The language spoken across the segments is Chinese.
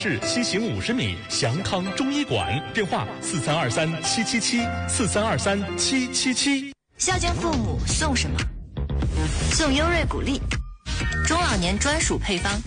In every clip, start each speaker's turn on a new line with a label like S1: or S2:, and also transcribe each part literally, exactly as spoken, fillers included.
S1: 至西行五十米，祥康中医馆，电话四三二三七七七四三二三七七七。
S2: 孝敬父母送什么？送优瑞谷粒，中老年专属配方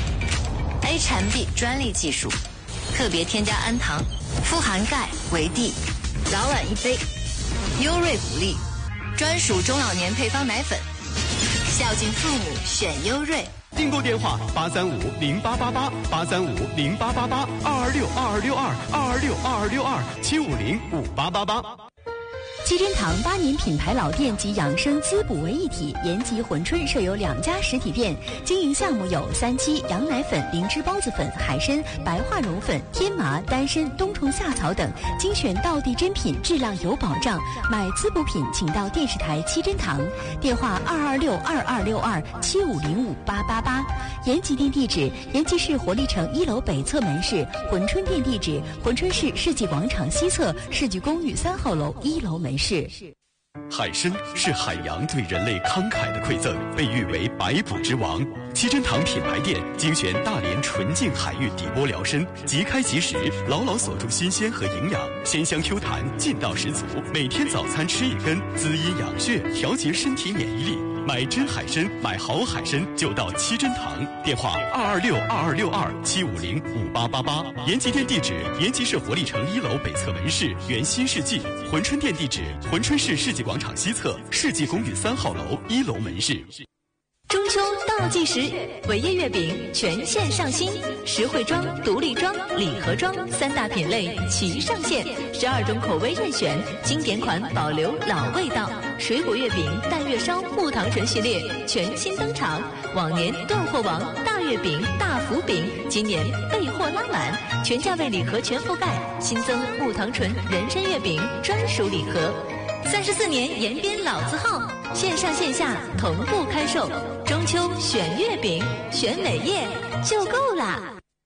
S2: ，A 产 B 专利技术，特别添加氨糖，富含钙、维 D， 早晚一杯。优瑞谷粒，专属中老年配方奶粉，孝敬父母选优瑞。
S3: 订购电话八三五零八八八八三五零八八八二二六二二六二二二六二二六二七五零五八八八。
S4: 七珍堂八年品牌老店及养生滋补为一体，延吉珲春设有两家实体店，经营项目有三七、羊奶粉、灵芝孢子粉、海参、白化绒粉、天麻、丹参、冬虫夏草等，精选道地珍品，质量有保障。买滋补品请到电视台七珍堂，电话二二六二二六二七五零五八八八。延吉店地址：延吉市活力城一楼北侧门市；珲春店地址：珲春市世纪广场西侧世纪公寓三号楼一楼门市。
S3: 海参是海洋对人类慷慨的馈赠，被誉为百补之王。七珍堂品牌店精选大连纯净海域底波疗参，即开即食，牢牢锁住新鲜和营养，鲜香 Q 弹，劲道十足。每天早餐吃一根，滋阴养血，调节身体免疫力。买真海参，买好海参就到七珍堂，电话二二六二二六二七五零五八八八。延吉店地址：延吉市活力城一楼北侧门市原新世纪。珲春店地址：珲春市世纪广场西侧世纪公寓三号楼一楼门市。
S2: 中秋倒计时，伟业月饼全线上新，实惠装、独立装、礼盒装三大品类齐上线，十二种口味任选，经典款保留老味道。水果月饼、淡月烧、木糖醇系列全新登场，往年断货王大月饼、大福饼，今年备货拉满，全价位礼盒全覆盖，新增木糖醇人参月饼专属礼盒。三十四年延边老字号，线上线下同步开售。中秋选月饼，选伟业就够啦。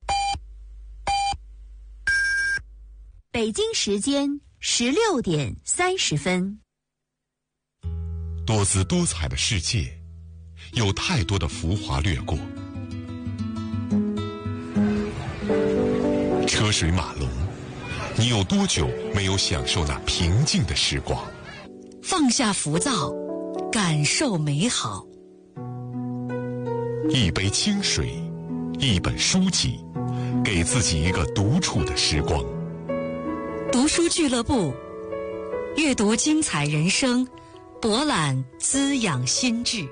S4: 北京时间十六点三十分。
S5: 多姿多彩的世界，有太多的浮华掠过，车水马龙，你有多久没有享受那平静的时光？
S6: 放下浮躁，感受美好。
S5: 一杯清水，一本书籍，给自己一个独处的时光。
S6: 读书俱乐部，阅读精彩人生，博览滋养心智。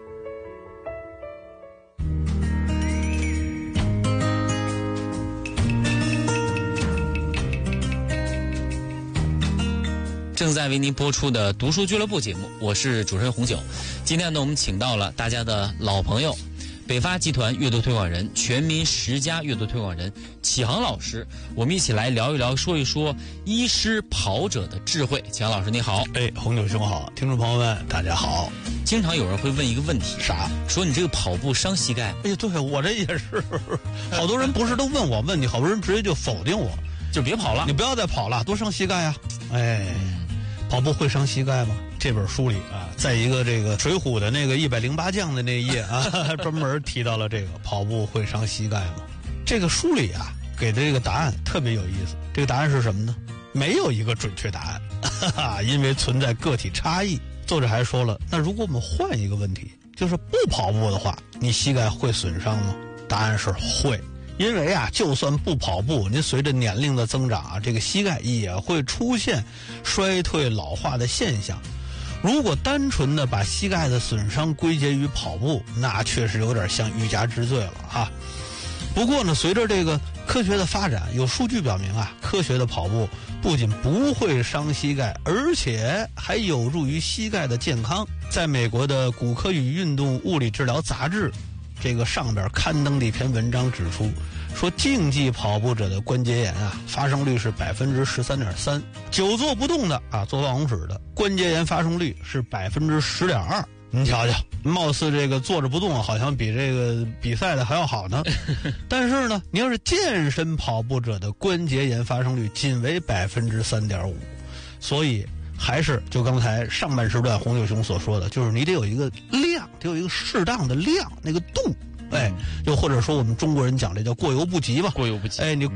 S7: 正在为您播出的读书俱乐部节目，我是主持人红九。今天呢，我们请到了大家的老朋友，北发集团阅读推广人、全民十佳阅读推广人启航老师，我们一起来聊一聊，说一说医师跑者的智慧。启航老师你好。
S8: 哎，红九兄好，听众朋友们大家好。
S7: 经常有人会问一个问题，
S8: 啥？
S7: 说你这个跑步伤膝盖。
S8: 哎呀，对我这也是，好多人不是都问我问题，好多人直接就否定我，
S7: 就别跑了，
S8: 你不要再跑了，多伤膝盖呀、啊。哎，跑步会伤膝盖吗？这本书里啊，在一个这个《水浒》的那个一百零八将的那一页啊，专门提到了这个跑步会伤膝盖吗？这个书里啊给的这个答案特别有意思。这个答案是什么呢？没有一个准确答案，哈哈，因为存在个体差异。作者还说了，那如果我们换一个问题，就是不跑步的话，你膝盖会损伤吗？答案是会。因为啊，就算不跑步，您随着年龄的增长啊，这个膝盖也会出现衰退老化的现象。如果单纯的把膝盖的损伤归结于跑步，那确实有点像欲加之罪了哈。不过呢，随着这个科学的发展，有数据表明啊，科学的跑步不仅不会伤膝盖，而且还有助于膝盖的健康。在美国的骨科与运动物理治疗杂志这个上边刊登的一篇文章指出，说竞技跑步者的关节炎啊，发生率是百分之十三点三，久坐不动的啊，坐办公室的关节炎发生率是百分之十点二。您瞧瞧，貌似这个坐着不动好像比这个比赛的还要好呢。但是呢，你要是健身跑步者的关节炎发生率仅为百分之三点五，所以还是就刚才上半时段洪九雄所说的，就是你得有一个量，得有一个适当的量，那个度哎，又或者说我们中国人讲这叫过犹不及嘛，
S7: 过犹不及。
S8: 哎，你